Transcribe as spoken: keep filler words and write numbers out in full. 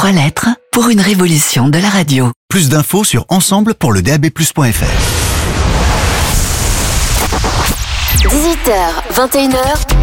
Trois lettres pour une révolution de la radio. Plus d'infos sur ensemble pour le D A B plus point F R. dix-huit heures, vingt et une heures,